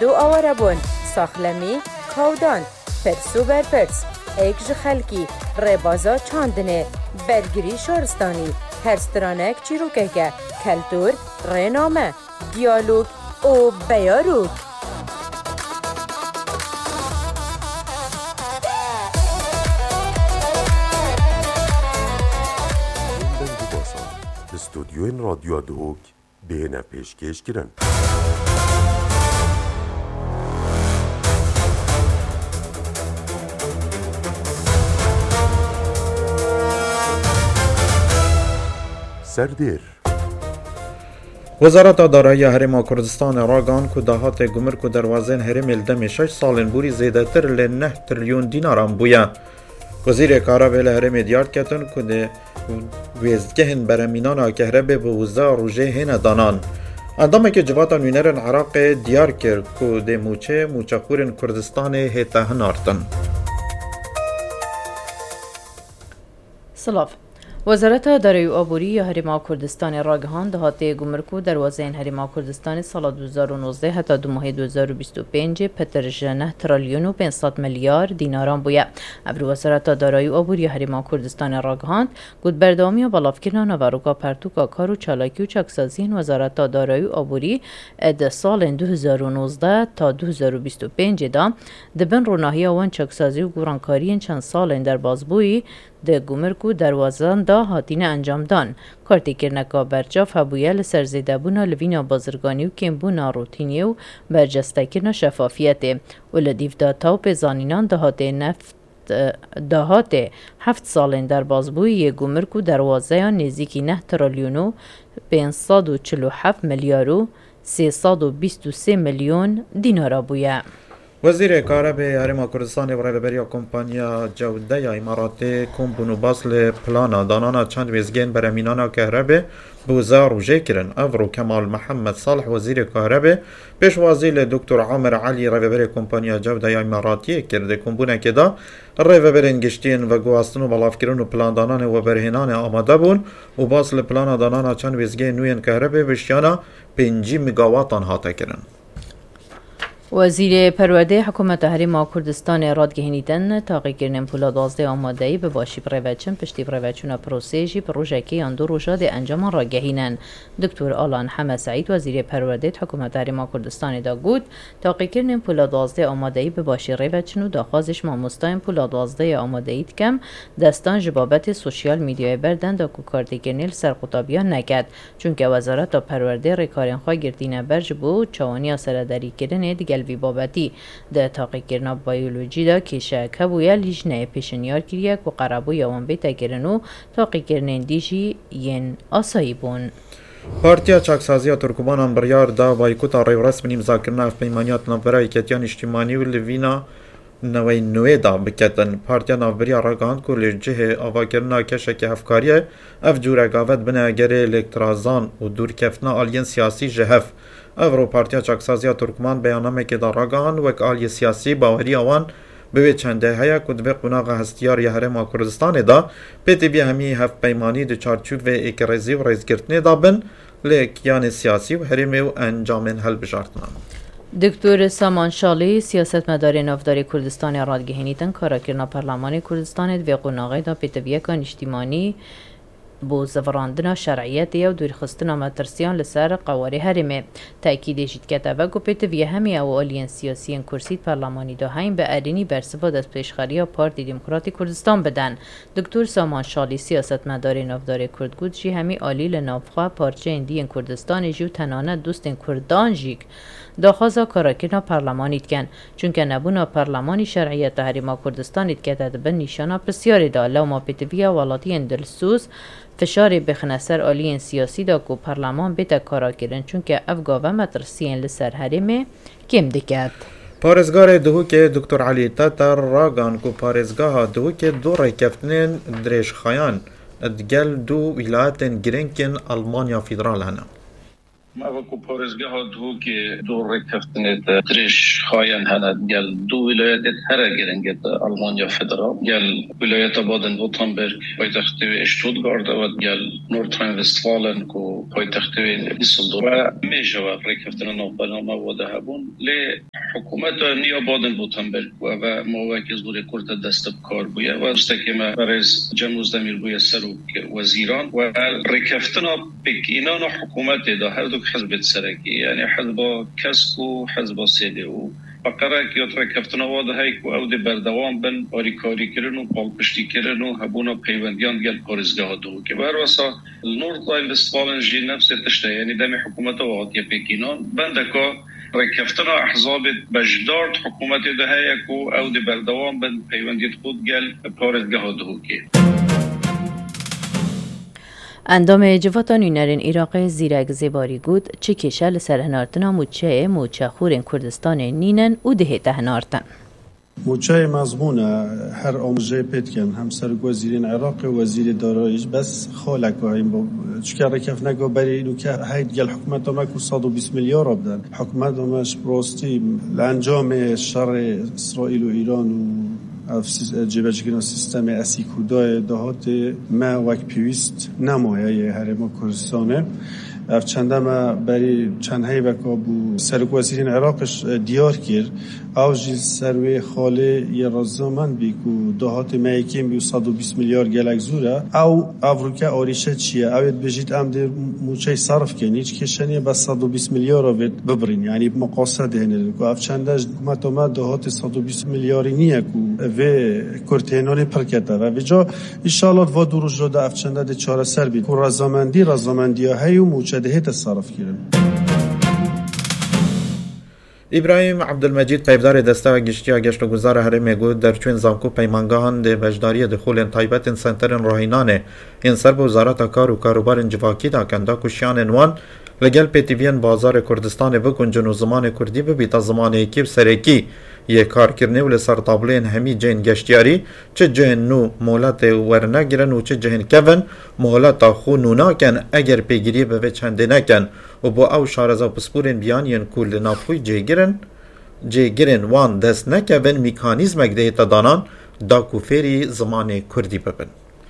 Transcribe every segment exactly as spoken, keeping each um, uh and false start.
دو آوربون ساخلمی کودان پرسو برپرس ایکج خلکی ربازا چاندنه برگری شارستانی هرسترانک چیروکه کلتور رنامه دیالوگ و بیاروگ استودیوین رادیو دهوک بهنه پیشکش کرن. سردیر وزارت دارایی هرم کردستان راگان که دهات گمرک و دروازین هرم الدم شش سالن بوری زیده تر لنه تریلیون دینارم بویا. وزیر کارابه لهرم دیار کتن که ده ویزگهن برمینان کهربه به وزا روژه هنه دانان. اندامه که جواتا نوینرن عراق دیار کرد که ده موچه موچه خورن کردستان هیته هنارتن. سلاف وزارت دارایی و آبوری یا هرم کردستان راگهان دهاته گمرک و دروازین هرم کردستان سال دو هزار و نوزده حتی دو ماه دو هزار و بیست و پنج پترژنه تریلیون و پانصد میلیارد دیناران بوده. ابر وزارت دارایی و آبوری هرم کردستان راگهان گود بردامی و بلافکرنا نواروکا پرتوکا کار و چالاکی و چاکسازی وزارت دارایی و آبوری اد سال دو هزار و نوزده تا دو هزار و بیست و پنج دا دبن روناهی وان چاکسازی و گورانکاری چند سال در بازبویی ده گمرک و دروازان دا هاتین انجام دان. کارتی کرنکا برجاف هبویه لسر زیده بونا لوینا بازرگانی و کم بونا روتینی و برجسته کرنا شفافیته و لدیف دا تاو پزانینان دهاته نفت دهاته هفت سالن در بازبوی گمرک و دروازه نزدیکی نه تریلیون و پانصد و چهل و هفت میلیارد و سیصد و بیست و سه میلیون دینار بوده. وزیر کارابه هرم کردستان و رهبری کمپانیا جوده یا اماراتی کمبونو باصل پلانا دانانا چند ویزگین برامینانا کهربه بوزا روژه کرن. افرو کمال محمد صالح وزیر کارابه پیشوازی لدکتر عامر علی رهبری کمپانیا جوده یا اماراتی کرده کمبونه که دا رهبرین گشتین و گواستن و بلافکرون و پلان دانان و برهنان آماده بون و باصل پلانا دانانا چند ویزگین نوین کهربه بشیانا پنجی مگاواتان هاته کرن. وزیر پرورده حکومت هرم کردستان رادگهینیدن تاقی کردن پولا دوازده آمادهی به باشی پروچن پشتی پروچون پروسیجی پروژکی آن دو روشاد انجام را گهینن. دکتر آلان حمد سعید وزیر پرورده حکومت هرم کردستان دا گود تاقی کردن پولا دوازده آمادهی به باشی روچن و داخوازش ماموستاین پولا دوازده آمادهی کم دستان جبابت سوشیال میدیای بردن دا کوکارتی کردن سرقطابیان نکد چونکه وزارت پرورده ریکارین خواه گردین برج بو چوانی سرداری کردن دیگل وی بابتی ده تاقی کرنا بیولوژی دا کشه کبویل هیچ نه پیشنیار کریک و قرابو یوان بیتا کرنو تاقی کرنین دیجی ین آسایی بون. پارتیا چاکسازی ترکمان بریار دا بایکوتا ریو رسمی مذاکرنا اف پیمانیات نوبرای کتیان اجتماعی و لوینا نوی نوی دا بکتن. پارتیا نوبریا راگاند که لجه آواگرنا کشک هفکاریه اف جوره گاوت بنا گره الکترازان و دور کفنا آلین سیاسی جهف. افرو پارتیا چاکسازی ترکمان بیاننامه که در راگان وک آلی سیاسی باوری آوان به چنده هیا کد به قناق هستیار هرم کردستان دا پیتی بی همی هفت پیمانی دو چارچوب و اکرزی و ریزگرتنی دا بن لیکیان سیاسی و هرم و انجامن حل بجارتنان. دکتر سامان شالی سیاست مدار نافداری کردستان رادگهینیتن کاراکرنا پارلمان کردستان و قناقه دا پیتی بی کان اجتماعی بو زفراندنا شرعیت یا دوری خستنا مترسیان لسر قواری هرمه تأکید شد کتابه گوپیت وی همی او آلین سیاسیان کرسید پارلمانی دا هین به ارینی برسبا دست پیشخاری پارتی دموکراتی کردستان بدن. دکتر سامان شالی سیاست مدار نافدار کرد گود جی همی آلی لنافخواه پارچه اندین کردستان جو تنانه دوستین کردان جیک داخوازا کاراکرنا پارلمانیت کن چونکه نبونا پارلمانی شرعیت هرم کردستانیت کتاد به نشانا بسیاری دا لو ما پیتویا والاتی اندلسوز فشاری بخنه سر آلین سیاسی دا کو پارلمان بیتا کارا کرن چونکه افگاوه مترسیین لسر هرمه کم دکت. پارزگار دهو که دکتر علی تاتر راگان کو پارزگاه دهو که دو ریکفتنین دریش خیان ادگل دو ولایتن گرنکن آلمانیا فیدرال هنه. ما وکو پارزگاه دو که دو ریکفتنین دریش خیان هنه گل دو ولایت هر گرنگت آلمانیا فیدرال گل ولایت بادن وطنبرگ پایتخت اشتوتگارت و گل نورتراین وستفالن کو پایتخت دیسلدورف و میشه و ریکفتنین نوبلنامه و ده بون لی حکومت نیا بادن بوتنبرگ و موقعی زور کرد دست کار بوده و استکی ما برای جموز دمیر بوده سروک وزیران و رکفتنا بکینان حکومت دا هر دو حزب سرکی یعنی حزب کسک و حزب سیده و فقره که رکفتنا واده هایی که او دی بردوام بن آری کاری کرن و پالپشتی کرن و هبونا پیوندیان گل پارزگاه دو که بر واسه نورد لاین وستفالن جی نفس تشته یعنی دم حکومت واقعی بکینان بندکا رکفتنا احزاب بجدارد حکومت ده هایی که او دی بردوام بن پیوندیت خود گل پارزگاه دو که اندام جواتان نرین عراق زیرک زیباری گود چه کشه لسر هنارتنا موچه موچه خورین کردستان نینن و ده تهنارتن موچه مضمونه هر آموزه پیت کن هم سرگوزیرین عراق وزیر دارایش بس خالک و این با چکه رکف نگو بری اینو که هید گل حکومت همه که صد و بیست میلیارد را بدن حکومت همش براستی لانجام شر اسرائیل و ایران و جبهه سیستم اسیکودای دهات ما وک پیوست نمایه هرما کردستانه اف چنده ما بری چند هی بکا بو سرگوزیرین عراقش دیار کرد او جی سروی خاله یه رزامان بی که دهات مایکیم بی صد و بیست میلیارد گلک زوره او افروکه آریشه چیه اوید بجید ام در موچه صرف کن هیچ کشنیه بس صد و بیست میلیارد رو ببرین یعنی مقاصد هنه که اف چنده حکومت ما دهات صد و بیست میلیاردی نیه که و کرتینانی پرکته و بجا ایشالات و دروش رو ده اف چنده ده چاره سر بید که رزامندی رزامندی های و موچه دهیت صرف کرن ابراهیم عبدالمجید پیبدار دسته و گشتی گشت و گذار هرم گود در چون زانکو پیمانگاهان ده وجداری دخول تایبت سنتر راهینانه این سر به وزارت کار و کاروبار جواکی دا کندا کشیان وان لگل پیتیوین بازار کردستان بکنجن و زمان کردی ببیتا زمان اکیب سرکی یه کار کرنه ولی سر تابلین همی جین گشتیاری چه جهن نو مولات ورنه گرن و چه جهن کون مولات خو نونا کن اگر پیگیری به چنده نکن و با او شارزا پسپورین بیان ین کل نافوی جه گرن جه گرن وان دست نکون میکانیزمک ده تدانان دا کوفری زمان کردی ببن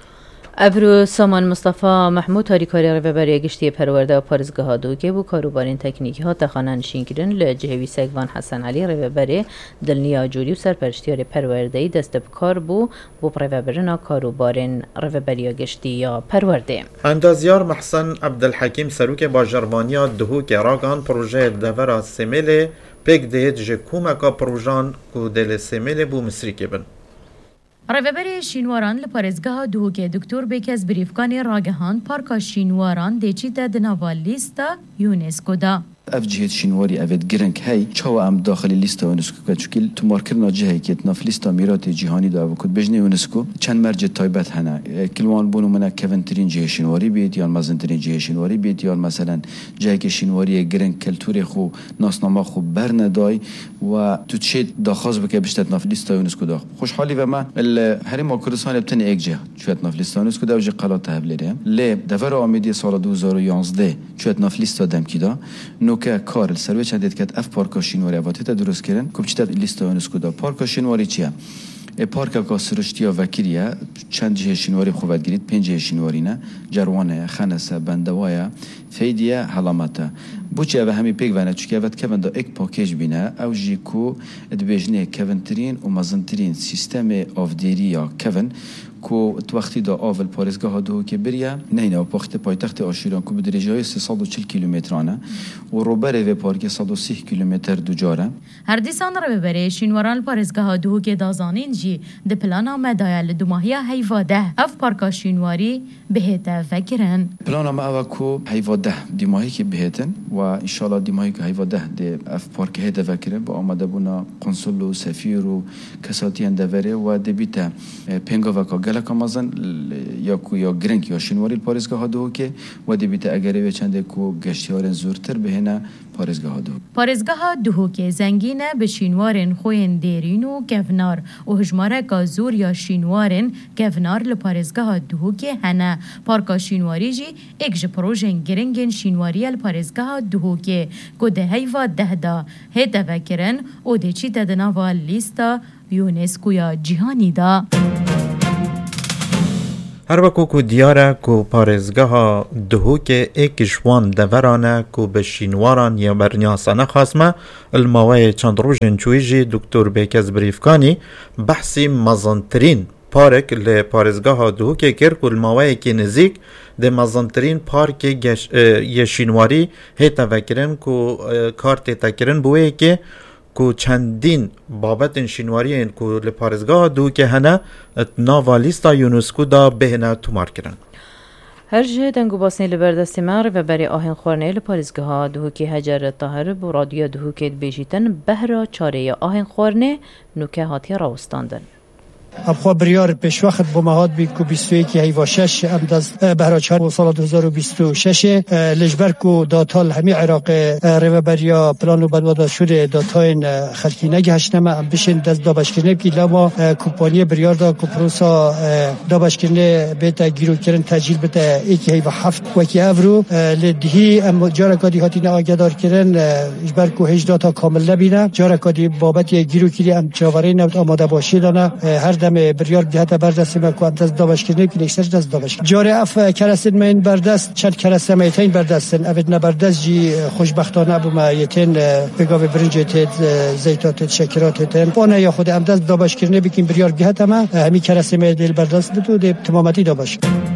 ابرو سامان مصطفی محمود تاریکاری روبری گشتی پرورده و پارزگاه دوگه بو کاروبارین تکنیکی ها تخانه نشین کرن لجهوی سگوان حسن علی روبری دلنیا جوری و سرپرشتیار پرورده دست بکار بو بو روبرنا کاروبارین روبری گشتی یا پرورده اندازیار محسن عبدالحکیم سروک با جرمانیا دهو که راگان پروژه دورا سمیل پیک دهید جه کومکا پروژان کو دل سمیل بو مصری که بن روبری شینواران لپارزگاه دوگه دکتر بیکز بریفکانی راگهان پارکا شینواران دیچیتا دناوا لیستا یونسکو دا اف جهت شینواری اوید گرنگ هی چاو ام داخل لیست یونسکو که چکیل تو مارکرنا جهی که ناف لیست میرات جهانی دا و کد بجنه یونسکو چند مرج تایبت هنه کلوان بونو منا کونترین جه شینواری بید یا مازنترین جه شینواری بید یا مثلا جهی که شینواری گرنگ کلتور خو ناسنامه خو برندای و تو چه داخاز بکه بشتت ناف لیست یونسکو دا خوشحالی و ما هرم کردستان ابتن یک جه چوت ناف لیست یونسکو دا وجه قلات تهبلره ل دور آمیدی سال دو هزار و یازده چوت ناف لیست دم کیدا که کار سروی چندید که اف پارک شینواری واتی تا درست کردن کوب چیت لیست یونسکو دا پارک شینواری چیه پارک کا سرشتیا وکیریه چند جه شینواری خوبت گرید پنج جه شینواری نه جروانه خنسه بندوایا فیدیه حلامتا بوچه به همین پیک ونه چون وقت کون دا یک پاکیج بینه او جیکو ادبیجنه کونترین و مزنترین سیستم آفدیری یا کون کو تو وقتی دا آول پارزگاه دو که بریه نه نه پخت پایتخت آشوران کو به درجه سیصد و چهل کیلومترانه و روبره و پارک صد و سی کیلومتر دو جاره هر دیسان رو ببره شینواران پارزگاه دو که دازانین جی د پلانا مدایل دو ماهیا هیواده اف پارک شینواری بهته فکرن پلانا ما او کو هیواده دی ماهی که بهتن و ان شاء الله دی ماهی که هیواده دی اف پارک هده فکره با آماده بونا کنسول و سفیر و کساتی اندوره و دبیته پنگا و گلک آمازن یا کو یا گرنگ یا شینواری پارزگاه دو که و دی بیت اگری و چنده کو گشتیار زورتر بهنه پارزگاه دو پارزگاه دو که زنگینه به شینوارن خوین دیرین و گونار و هجماره گازور یا شینوارن گونار لپارزگاه دو که هنه پارکا شینواری جی اکج پروژن گرنگن شینواری الپارزگاه دو که گده هیوا ده دا هده وکرن و دی چی ددناوا لیستا یونسکو یا جهانی دا هر وکو کو دیاره کو پارێزگەها دهوکێ ئێکیشوان دەڤەرانە کو بە شینواران یا بەرنیاسانە خاسمە الماوەیە چەند ڕۆژên چوویژی دکتۆر بێکەز بریفکانی بەحسی مەزنترین پارێک لە پارێزگەها دهوکێ کرد و الماوەیەکی نزیک دێ مەزنترین پارکێ یە شینواری هێتە vەkirin ku kar têtekirin bi wê yekê ku çendîn babetên şînwariyên ku li parêzgeha dûkê hene nava lîsta UNESCO da bihêne tomarkirin. Her ji deng û basên li berdestê me rêveberê ahên xwarinê li parêzgeha Duhokê Hecer Tahir bi radyoya Duhokê dibêjîtin behra çareyê ahên xwarinê nûke hatiye rawestandin. ابخوا بریار پیشوقت با مهاد بی کو بیست و یک هیوا شش امداز بهراچار سال دو هزار و بیست و شش لجبر کو داتال همی عراق ریوبریا پلان و بدواد شده داتاین خلکی نگهشنم ام بشین دست دابشکنه کی لما کوپانی بریار دا کو پروسا دابشکنه بتا گیرو کردن تاجیل بتا یک هیوا هفت و کی اورو لدهی ام جارا کادی هاتی ناگدار کردن اجبر کو هجده تا کامل نبینه جارا کادی بابت گیرو کلی ام چاوره نبود آماده باشیدانه هر دم بریار جهت بردست میکنم دست دابش کنیم که نیکسر دست دابش جاره اف کرسین من بردست چند کرسه میتین بردستن ابد نبردست جی خوشبختانه بوم یتین بگاو برنج تید زیتات شکرات تید آنها یا خود ام دست دابش کنیم بکیم بریار جهت ما همی کرسه میدل بردست بتو ده تمامتی دابش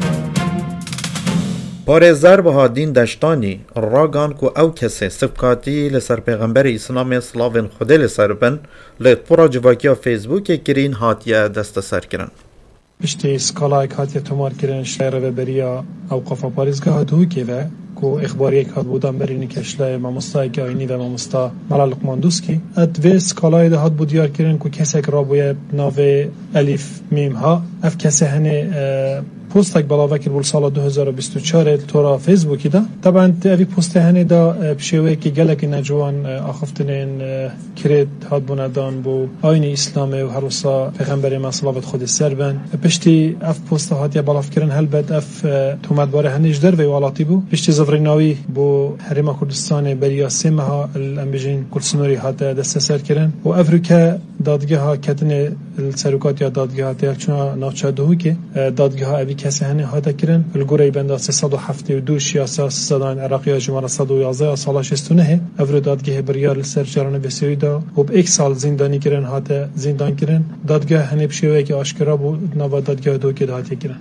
پارێزەر بەهادین دەشتانی ڕاگان و ئەو کەسێ سبکاتی لەسەر پێغەمبەری ئیسلامی سڵاوێن خودێ لەسەر بن لە پڕا جڤاکیە فێسبووکێ کرین هاتیە دەستەسەرکردن. پشتی سکالایک هاتیە تۆمارکردن شتای ڕێڤەبەریە ئەو قەفا پارێزگەها دووکێڤە کو اخباریک هات بودن برینی کشله مامۆستای گاینی و مامۆستا مەلا لوقماندوسکی ات وی سکالای ده هات بو دیار کردن کو کەسێک رابووە ناوێ ئەلیف میم ها ئەف کەسە هەنێ پۆستێک بەڵاو کرد بۆ ساڵە دو هزار و بیست و چوار تۆرا فێسبووکی دا طبعا ئەوی پۆستە هەنێ دا پشێوەیەکی گەلێکی نەجوان ئاخفتنێن کرێت هات بوونەدان بۆ ئاینی ئیسلامێ و هەروسا پێغەمبەری ما سڵاوەت خودی سەر بن پشتی ئەف پۆستە هاتیە بەڵاوکردن هەلبەت ئەف تۆمەتبارە هەنێش دەرەوەی وڵاتی بوو پشتی زڤڕیناوی بۆ هەرێما کوردستانی بەریا سێ مەها ئەم بژین کورسنۆری هاتە دەستەسەرکردن و ئەڤروکە دادگەها کەتنێ سەرۆکاتیا دادگەها تێکچوونە ناوچە دهوکێ دادگەها ئەوی کەسە هەنێ هاتەکردن لەگۆرەی بەندا سێسەد و هەفتە و دوو شیاسا سەدان عێراقیە ژمارە سەد و یازدە ساڵا شەست و نەهێ ئەڤرو دادگەهێ بڕیار لەسەر جارانە بێسەویدا و بە ئێک ساڵ زیندانیکردن هاتە زیندانکردن دادگە هەنێ پشێوەیەکی ئاشکرا بوو ناوە دادگەها دهوکێ هاتێکردن.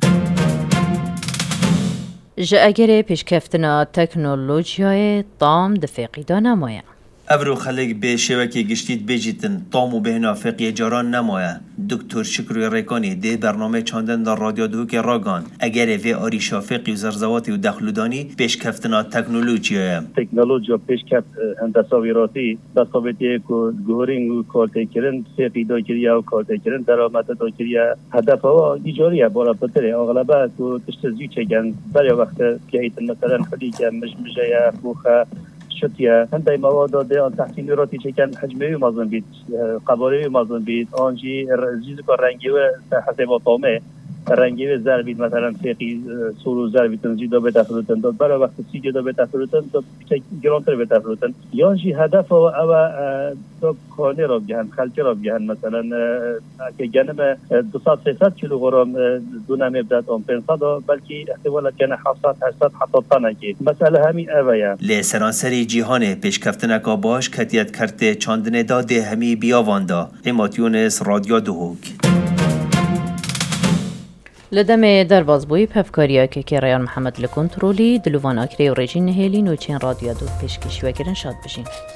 ji egerê pêşkeftina teknolojiyayê tam di feqîda nemaye. Evro xelek bê şêwekê giştî dibêjîtin tam û bêhna feqiyê caran nemaye. Doktor Şükrü Rêkanî dê bername çandin da Radyo Duhokê ragan. Egerê vê arîşa feqî û zerzewatî û dexludanî pêşkeftina teknolojiyayê. Teknolojiya pêşkeft hendesa wîratî destavêtiyê ku guherîn û kartêkirin feqî dakiriye û kartêkirin deramete dakiriye hedefa wa îcariye bara petirê aglebe ku tiştê zî çêken berya wexte gehîtin meselen xelîke mijmijeye xûxe شتیه هندای مواد ده آن تحصیلی را تیچکن حجمی مازن بید قباری مازن بید آنجی چیزی که رنگی و حساب طامه رنگی و زر بید مثلا فقی سورو زر بید تنزی دا به تفروتن داد برای وقت سیگه دا به تفروتن دا گرانتر به تفروتن یانجی هدف و او دا کانه را بگهن خلچه را بگهن مثلا که گنم دوصد سیصد کیلوگرم دونم ابداد آن پنصد بلکه احتمالا کنه هفتصد هشتصد حتی تنه که مسئله همین اوه لی سرانسری جیهان پیشکفتنکا باش کتیت کرده چاندنه داده همی بیاواندا اماتیونس رادیو دهوک لدم دروازبوی پفکاریا که که ریان محمد لکنترولی دلوان آکری و رژین نهیلی نوچین رادیو دو پیشکشی و گرن شاد بشین.